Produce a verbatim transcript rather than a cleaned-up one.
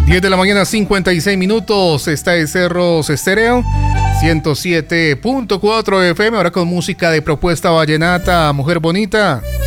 diez de la mañana, cincuenta y seis minutos. Esta es Cerros Estéreo, ciento siete punto cuatro F M. Ahora con música de propuesta vallenata, Mujer Bonita.